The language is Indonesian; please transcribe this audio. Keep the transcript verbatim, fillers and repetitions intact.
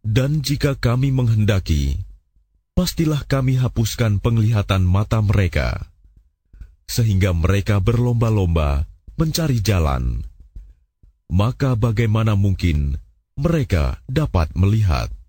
Dan jika kami menghendaki, pastilah kami hapuskan penglihatan mata mereka, sehingga mereka berlomba-lomba mencari jalan. Maka bagaimana mungkin mereka dapat melihat?